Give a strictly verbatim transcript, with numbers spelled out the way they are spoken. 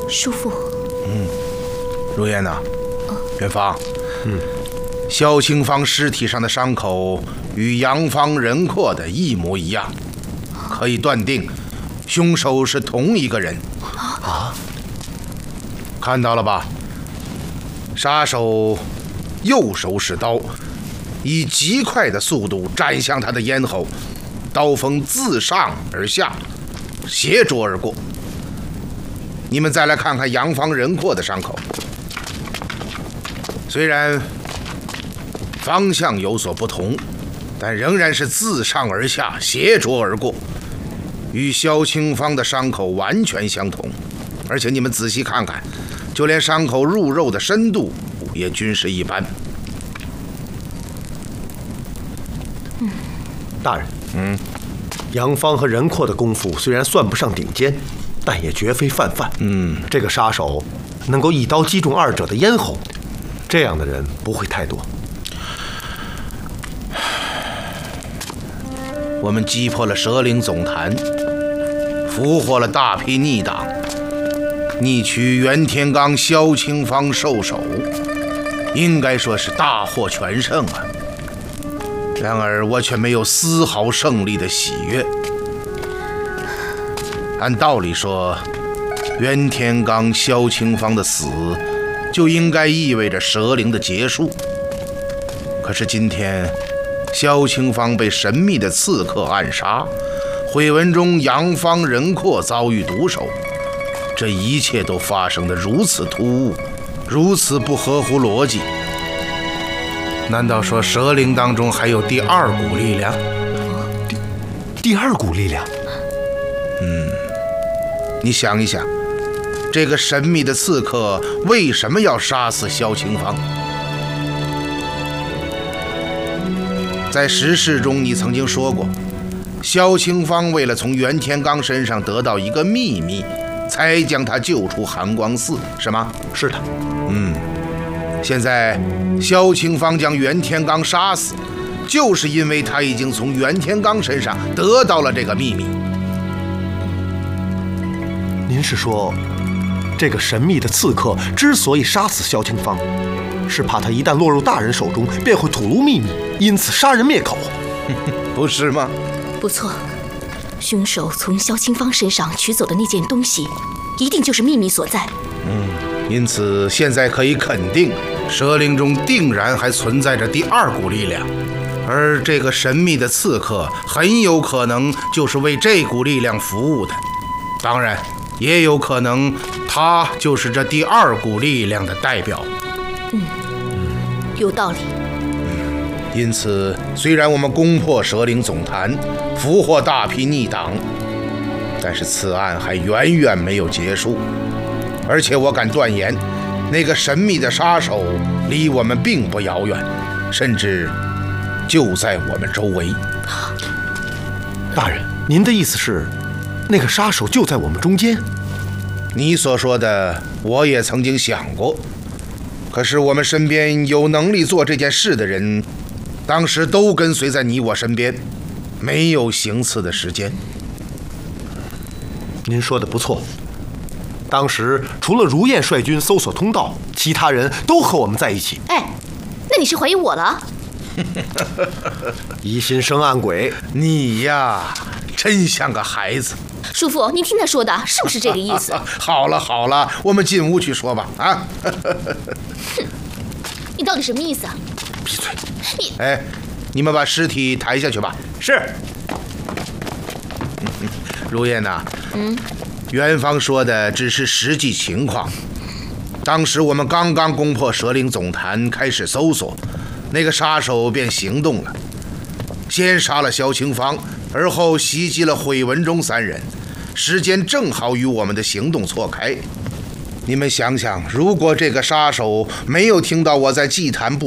叔父。 嗯，如烟呐，元芳，嗯，萧清芳尸体上的伤口与杨芳、任阔的一模一样，可以断定，凶手是同一个人。啊，看到了吧？杀手右手使刀，以极快的速度斩向他的咽喉，刀锋自上而下，斜着而过。你们再来看看杨芳、任阔的伤口，虽然方向有所不同，但仍然是自上而下，斜着而过，与萧清芳的伤口完全相同。而且你们仔细看看，就连伤口入肉的深度也均是一般。 嗯，大人，嗯，杨芳和任阔的功夫虽然算不上顶尖，但也绝非泛泛。嗯，这个杀手能够一刀击中二者的咽喉，这样的人不会太多。 我们击破了蛇岭总坛，俘获了大批逆党，逆取袁天罡、萧清芳受首，应该说是大获全胜啊。然而我却没有丝毫胜利的喜悦。按道理说，袁天罡、萧清芳的死就应该意味着蛇灵的结束。可是今天，萧清芳被神秘的刺客暗杀，毁文中杨芳、任阔遭遇毒手，这一切都发生得如此突兀，如此不合乎逻辑。难道说蛇灵当中还有第二股力量？ 第第二股力量？ 嗯，你想一想，这个神秘的刺客为什么要杀死萧清芳？在时事中，你曾经说过，萧清芳为了从袁天罡身上得到一个秘密，才将他救出寒光寺，是吗？ 是的。 嗯，现在萧清芳将袁天罡杀死，就是因为他已经从袁天罡身上得到了这个秘密。 您是说，这个神秘的刺客之所以杀死萧清芳，是怕他一旦落入大人手中，便会吐露秘密，因此杀人灭口？ 不是吗？ 不错，凶手从萧清芳身上取走的那件东西，一定就是秘密所在。 嗯，因此现在可以肯定，蛇灵中定然还存在着第二股力量，而这个神秘的刺客很有可能就是为这股力量服务的。当然，也有可能他就是这第二股力量的代表。 嗯，有道理。 因此，虽然我们攻破蛇灵总坛，俘获大批逆党，但是此案还远远没有结束。而且我敢断言，那个神秘的杀手离我们并不遥远，甚至就在我们周围。 大人，您的意思是，那个杀手就在我们中间？ 你所说的，我也曾经想过。可是我们身边有能力做这件事的人，当时都跟随在你我身边，没有行刺的时间。 您说的不错，当时除了如燕率军搜索通道，其他人都和我们在一起。 哎，那你是怀疑我了？ 疑心生暗鬼， 你呀，真像个孩子。 叔父，您听他说的是不是这个意思？ 好了好了，我们进屋去说吧。啊！ 哼，你到底什么意思啊？ 闭嘴！ 你哎，你们把尸体抬下去吧。 是。 如燕呐， 嗯， 元芳说的只是实际情况。当时我们刚刚攻破蛇灵总坛，开始搜索，那个杀手便行动了，先杀了萧清芳，而后袭击了毁文中三人，时间正好与我们的行动错开。你们想想，如果这个杀手没有听到我在祭坛不